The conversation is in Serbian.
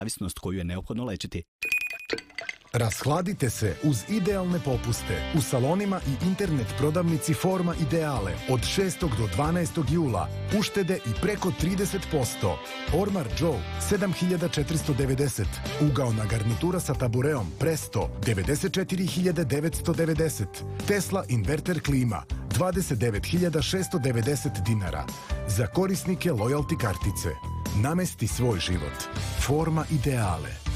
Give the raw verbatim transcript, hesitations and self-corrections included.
zavisnost koju je neophodno lečiti. Rashladite se uz idealne popuste u salonima i internet prodavnici Forma Ideale od šestog do dvanaestog jula. Uštede i preko trideset posto. Ormar Joe sedam hiljada četiristo devedeset. Ugaona garnitura sa tabureom Presto devedeset četiri hiljade devetsto devedeset. Tesla inverter klima dvadeset devet hiljada šesto devedeset dinara. Za korisnike lojalty kartice. Namesti svoj život. Forma Ideale.